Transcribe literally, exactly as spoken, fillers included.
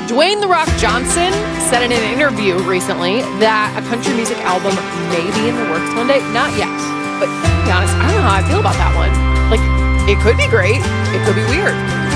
Dwayne "The Rock" Johnson said in an interview recently that a country music album may be in the works one day. Not yet, but to be honest, I don't know how I feel about that one. Like, it could be great. It could be weird.